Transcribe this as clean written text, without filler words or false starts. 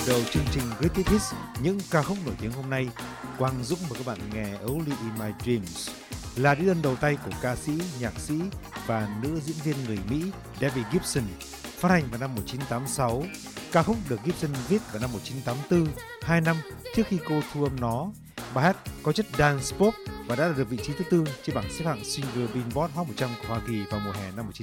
đầu chương trình Greatest Hits, những ca khúc nổi tiếng hôm nay, Quang Dũng mời các bạn nghe Only in My Dreams, là đĩa đơn đầu tay của ca sĩ, nhạc sĩ và nữ diễn viên người Mỹ Debbie Gibson, phát hành vào năm 1986. Ca khúc được Gibson viết vào năm 1984, 2 năm trước khi cô thu âm nó. Bài hát có chất dance pop và đã được vị trí thứ tư trên bảng xếp hạng single Billboard Hot 100 của Hoa Kỳ vào mùa hè năm 1986.